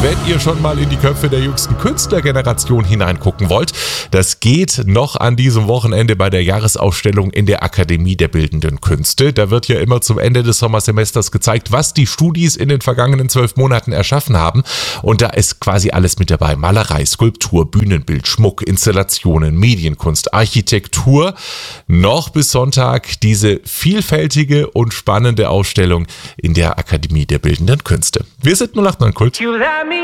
wenn ihr schon mal in die Köpfe der jüngsten Künstlergeneration hineingucken wollt. Das geht noch an diesem Wochenende bei der Jahresausstellung in der Akademie der Bildenden Künste. Da wird ja immer zum Ende des Sommersemesters gezeigt, was die Studis in den vergangenen 12 Monaten erschaffen haben. Und da ist quasi alles mit dabei. Malerei, Skulptur, Bühnenbild, Schmuck, Installationen, Medienkunst, Architektur. Noch bis Sonntag diese vielfältige und spannende Ausstellung in der Akademie der Bildenden Künste. Wir sind 089 Kult.